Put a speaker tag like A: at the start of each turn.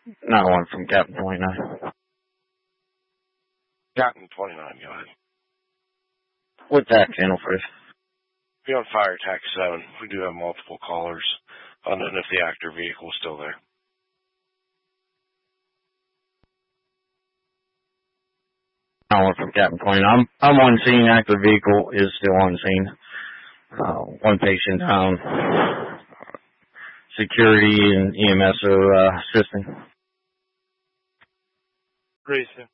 A: Not one from Captain 29.
B: Captain 29, go ahead.
A: What tax channel first?
B: Be on fire tax 7. We do have multiple callers. And if the active vehicle is still there.
A: Not one from Captain 29. I'm on scene. Active vehicle is still on scene. One patient down. Security and EMS are assisting.
C: Grayson.